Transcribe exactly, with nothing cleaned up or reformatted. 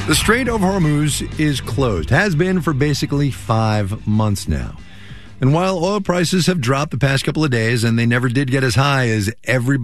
The Strait of Hormuz is closed, has been for basically five months now. And while oil prices have dropped the past couple of days, and they never did get as high as everybody